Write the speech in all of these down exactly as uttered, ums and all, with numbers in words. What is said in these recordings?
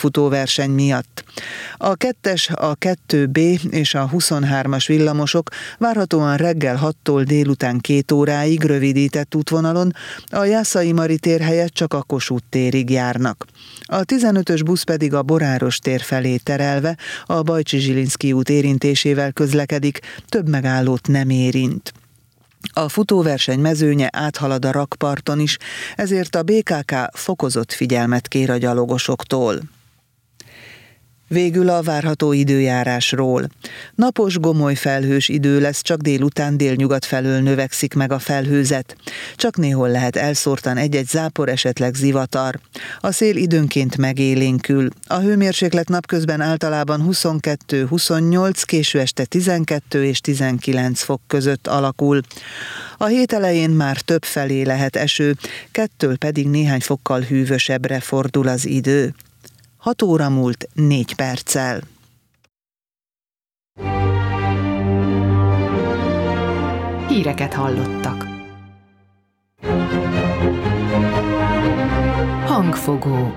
futóverseny miatt. A kettes, a kettő bé és a huszonhármas villamosok várhatóan reggel hattól délután két óráig rövidített útvonalon, a Jászai Mari tér helyett csak a Kossuth térig járnak. A tizenötös busz pedig a Boráros tér felé terelve a Bajcsy-Zsilinszky út érintésével közlekedik, több megállót nem érint. A futóverseny mezőnye áthalad a rakparton is, ezért a bé ká ká fokozott figyelmet kér a gyalogosoktól. Végül a várható időjárásról. Napos, gomoly felhős idő lesz, csak délután délnyugat felől növekszik meg a felhőzet. Csak néhol lehet elszórtan egy-egy zápor, esetleg zivatar. A szél időnként megélénkül. A hőmérséklet napközben általában huszonkettő-huszonnyolc, késő este tizenkettő és tizenkilenc fok között alakul. A hét elején már több felé lehet eső, kettől pedig néhány fokkal hűvösebbre fordul az idő. hat óra múlt négy perccel. Híreket hallottak. Hangfogó.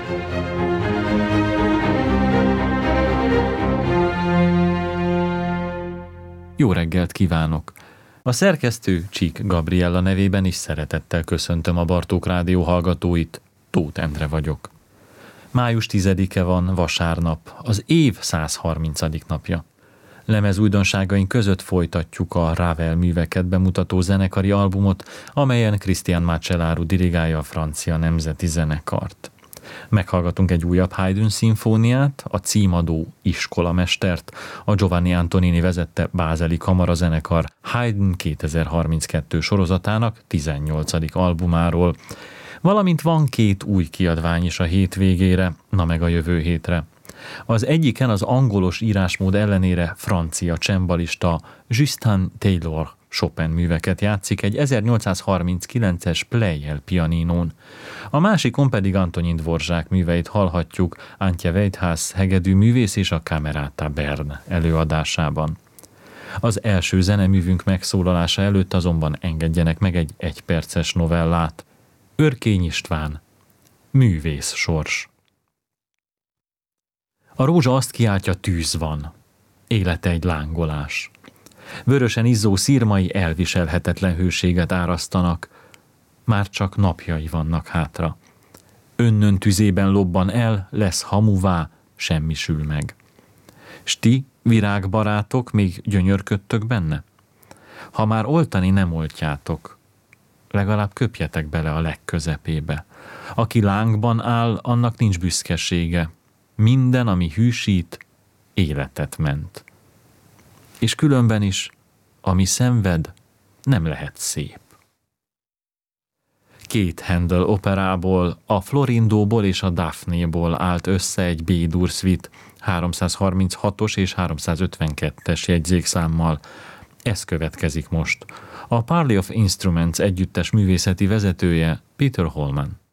Jó reggelt kívánok! A szerkesztő Csík Gabriella nevében is szeretettel köszöntöm a Bartók Rádió hallgatóit. Tóth Endre vagyok. Május tizedike van, vasárnap, az év százharmincadik napja. Lemez újdonságaink között folytatjuk a Ravel műveket bemutató zenekari albumot, amelyen Christian Macellaro dirigálja a francia nemzeti zenekart. Meghallgatunk egy újabb Haydn szimfóniát, a címadó iskolamestert, a Giovanni Antonini vezette bázeli kamarazenekar Haydn kétezer-harminckettő sorozatának tizennyolcadik albumáról, valamint van két új kiadvány is a hétvégére, na meg a jövő hétre. Az egyiken az angolos írásmód ellenére francia csembalista Justin Taylor Chopin műveket játszik egy ezernyolcszázharminckilences Pleyel pianinón. A másikon pedig Antonin Dvorzsák műveit hallhatjuk Antje Weithaus hegedű művész és a Camerata Bern előadásában. Az első zeneművünk megszólalása előtt azonban engedjenek meg egy egyperces novellát. Örkény István, művész sors. A rózsa azt kiáltja, tűz van. Élete egy lángolás. Vörösen izzó szirmai elviselhetetlen hőséget árasztanak. Már csak napjai vannak hátra. Önnön tüzében lobban el, lesz hamuvá, semmisül meg. S ti, virágbarátok, még gyönyörködtök benne? Ha már oltani nem oltjátok, legalább köpjetek bele a legközepébe. Aki lángban áll, annak nincs büszkesége. Minden, ami hűsít, életet ment. És különben is, ami szenved, nem lehet szép. Két Handel operából, a Florindóból és a Daphnéból állt össze egy B-dur szvit háromszázharminchatos és háromszázötvenkettes jegyzékszámmal. Ez következik most. A Parley of Instruments együttes művészeti vezetője Peter Holman.